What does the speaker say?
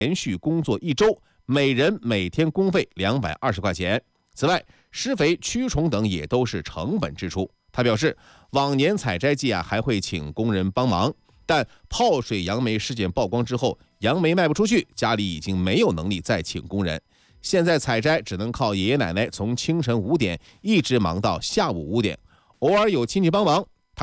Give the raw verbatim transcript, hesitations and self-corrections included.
连续工作一周，每人每天工费两百二十块钱。此外，施肥、驱虫等也都是成本支出。他表示，往年采摘季啊还会请工人帮忙，但泡水杨梅事件曝光之后，杨梅卖不出去，家里已经没有能力再请工人。现在采摘只能靠爷爷奶奶从清晨五点一直忙到下午五点，偶尔有亲戚帮忙，